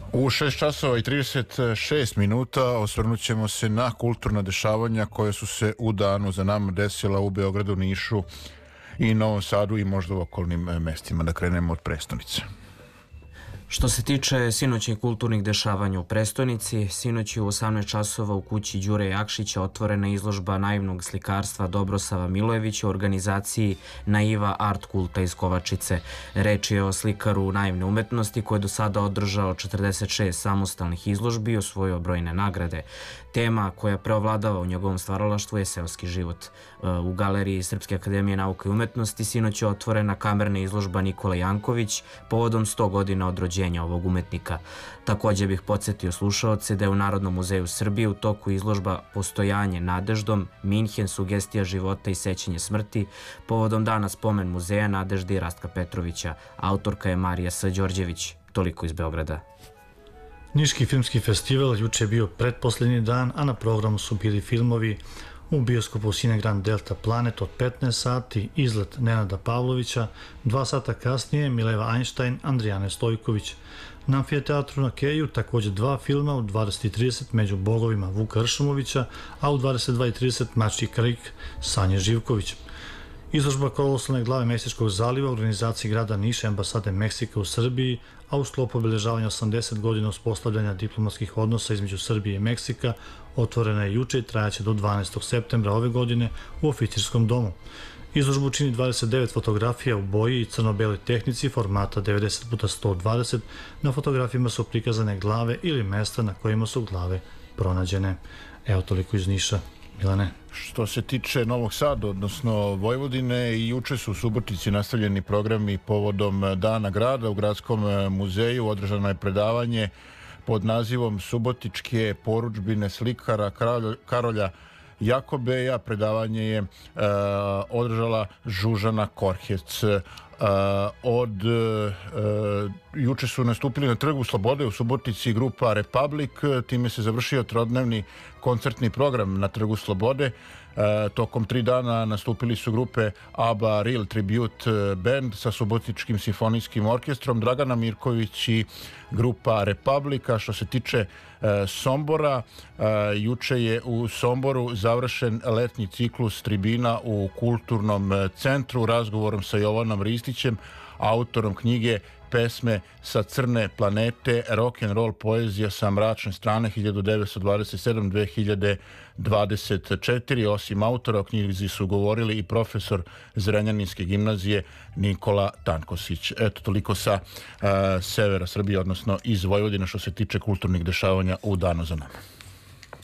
U 6 časova i 36 minuta osvrnut ćemo se na kulturna dešavanja koja su se u danu za nama desila u Beogradu, Nišu i Novom Sadu i možda u okolnim mestima. Da krenemo od prestonice. Što se tiče sinoćnih kulturnih dešavanja u prestonici, sinoć je u 18 časova u kući Đure Jakšića otvorena izložba naivnog slikarstva Dobrosava Milojevića u organizaciji Naiva Art Kulta iz Kovačice. Reč je o slikaru naivne umetnosti koji je do sada održao 46 samostalnih izložbi i osvojio brojne nagrade. Tema koja preovladava u njegovom stvaralaštvu je seoski život. U galeriji Srpske akademije nauke i umetnosti sinoć je otvorena kamerna izložba Nikola Janković povodom 100 godina od rođenja ovog umetnika. Također bih podsjetio slušaoce da je u Narodnom muzeju Srbije u toku izložba Postojanje nadeždom, Minhen, sugestija života i sećanje smrti povodom dana spomen muzeja Nadežde i Rastka Petrovića. Autorka je Marija S. Đorđević. Toliko iz Beograda. Niški filmski festival juče je bio pretposljednji dan, a na programu su bili filmovi u bioskopu Cinegrand Delta Planet od 15 sati, izlet Nenada Pavlovića, 2 sata kasnije Mileva Einstein, Andrijane Stojković. Na amfiteatru na Keju također 2 filma u 20:30 Među bogovima Vuka Ršumovića, a u 22:30 Mačji krik Sanje Živković. Izložba kolosalne glave Meksičkog zaliva u organizaciji grada Niša i ambasade Meksika u Srbiji, a u sklopu obeležavanja 80 godina uspostavljanja diplomatskih odnosa između Srbije i Meksika, otvorena je juče i trajaće do 12. septembra ove godine u oficirskom domu. Izložbu čini 29 fotografija u boji i crno-beloj tehnici formata 90x120. Na fotografijama su prikazane glave ili mesta na kojima su glave pronađene. Evo toliko iz Niša. Milane. Što se tiče Novog Sada, odnosno Vojvodine, i juče su u Subotici nastavljeni programi povodom Dana grada. U Gradskom muzeju održano je predavanje pod nazivom Subotičke porudžbine slikara Karolja Jakobeja. Predavanje je održala Žužana Korhec. Juče su nastupili na Trgu Slobode u Subotici grupa Republic, time se završio trodnevni koncertni program na Trgu Slobode. Tokom 3 dana nastupili su grupe ABBA Real Tribute Band sa Subotičkim simfonijskim orkestrom, Dragana Mirković i grupa Republika. Što se tiče Sombora, juče je u Somboru završen letnji ciklus tribina u Kulturnom centru razgovorom sa Jovanom Ristićem, autorom knjige Pesme sa crne planete, rock and roll poezija sa mračne strane 1927-2024. Osim autora o knjizi su govorili i profesor Zrenjaninske gimnazije Nikola Tankosić. Eto, toliko sa severa Srbije, odnosno iz Vojvodine, što se tiče kulturnih dešavanja u danu za nama.